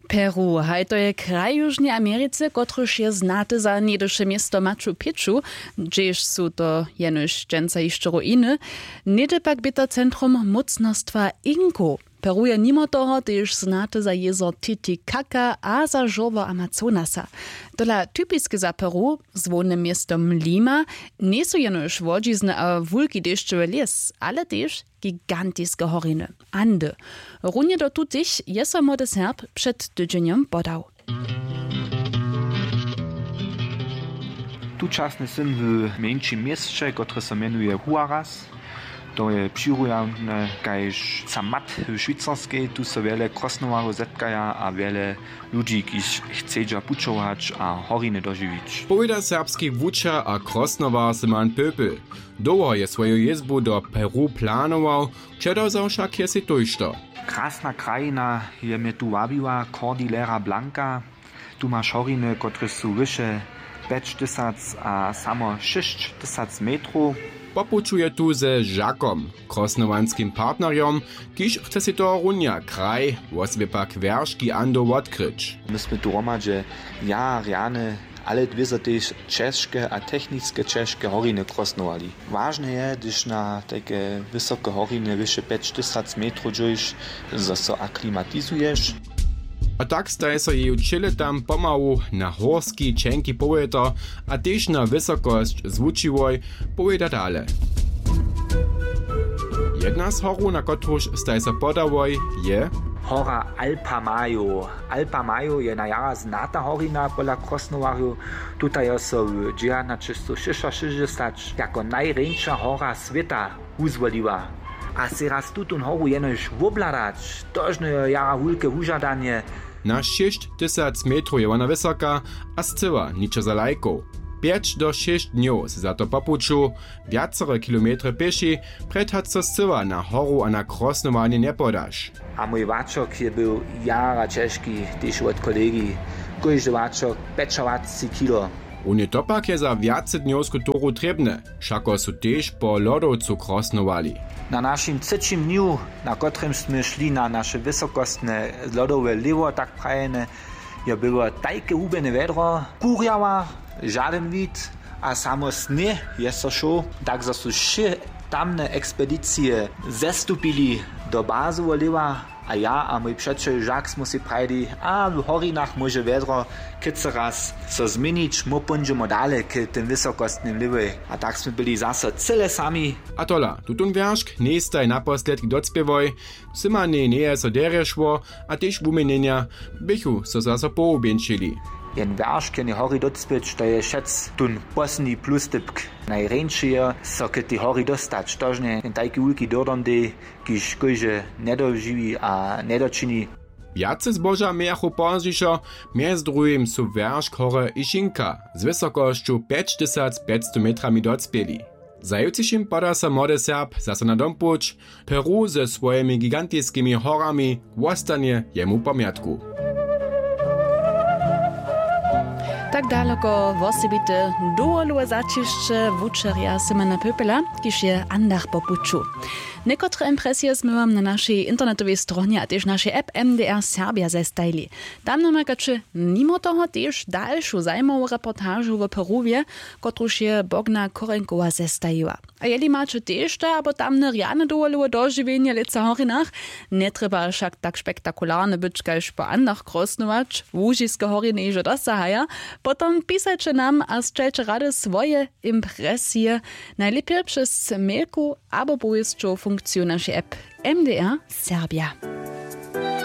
Peru, haj to je kraj Južnej Americe, kotruž je znate za niedysze miesto Machu Picchu, gdzież sú to jenož dženca jeszcze ruiny, nede pak byta centrum mocnostwa Inku. Peru je mimo toho też znate za jezor Titicaca a za żowo Amazonasa. Tola typiske za Peru, zwolnym miestom Lima, nie są jenoż wodzizne a wulki deszczowe les, ale też gigantiske horiny, Ande. Runie do tutich je so młody Serb przed tydzieniem podał. Tučasny syn w mniejszym mieście, które się mianuje Huaraz. To je přirujane, kajž Zermatt w Švýcarskej, tu so wiele krosnowarów zetkaja a wiele ludzi, kiž chcedža pučować a horiny doživić. Powiada serbski wučer a krosnowar Simon Pöpel. Długo je swoją jezbu do Peru planował, předozał však je si tojšto. Krasna krajina je mnie tu wabiła, Cordillera Blanca. Tu masz horiny, które są wyższe 5000 a samo 6000 metrów. Popučuje tu ze Žakom, krosnowanskim partnerjom, kiž chce si to runja kraj, wosbie pak wierszki Ando odkryć. Myśmy tu romadže rjane, ale dwie też czeskie a techniczne czeskie horiny krosnowali. Ważne je, gdyż na takie wysokie horiny, wyższe 5000 metrów, dżujesz, że się aklimatizujesz. A tak staje so jej čile tam pomału na horski, čenki powieta, a też na wysokość zvučivoj powieda dale. Jedna z horu, na kotruž staje so podawoj, je Hora Alpa Mayo. Alpa Mayo je na jara znata horina pola krosnowarju. Tutaj je so w 1966 jako najrejsza hora sveta uzwoliła. A si raz tutun horu jenož wobladać, tożne jara hulke wužadanie. na 6000 metrów je ona wysoka, a zcyła nicze za lajką. 5 do 6 dniów za to popuczu, wiacore kilometry pieši, predhać so zcyła na horu a na krosnowanie nie podasz. A mój waczok je był jara ciężki, też od kolegi. Każdy waczok 25 kilo. Unie topak je za wiace dniowsku toru trebne, šako su tež po lodowcu krosnowali. Na naszym trzecim dniu, na którym jsme szli na nasze wysokostne lodowe lewo, tak prajene, je było takie ubene vedro, kurjava, żaden wid, a samo sne je so šo, tak za su še tamne ekspedicje zestupili do bazovo lewa, a ja a mój przyjaciel Jacques smo si prajdi, a w horinach może vedro, kiedy se raz so zmienić, mo pójdziemy dalej k tym wysokostnym lewej. A tak sme byli zase cele sami. A tola, tutun wierszk nie staj naposledki docpiewoj, simane nie je so derešło, a tež wumienienia bychu so zase poubieńczyli. Jen wiersz, kiedy hory docpieć, to je šec tun posni plustypk. Najrejnszy je, so k tej hory dostać. Tożnie ten taki ulki dodondy, kiż kojże nie doživi a nie dočini. Wiace zboža mejachu pozdźišo, między drugim su wierszk hore Išinka z wysokością 5500 metrami docpieli. Zajutrzyšim pada se młody Serb zase na dompuć, Peru ze swoimi gigantickimi horami wostanie jemu pamiątku. Tak daleko wosebite dołolue zaciszcze wučerja Simona Pöpela, kiż je andach po puczu. Nekotre impresje sme vám na našej internetovej stronie a tiež našej app MDR Serbia zestajili. Tam namakače mimo toho tiež dalšiu zaujímavú reportážu v Peruvie, kotruž je Bogna Korenkova zestajila. A jeli máte tiež ta, abo tam riadne dovoluje doživienie leca horinách, netreba však tak spektakulárne byť, kaž po andach krosnovač, vúžiske horiny ižo dosahaja, potom písajte nám a strzelte rady svoje impresie, najlepiej przez mailku abo powiedzczą funkcję naszej app MDR Serbia.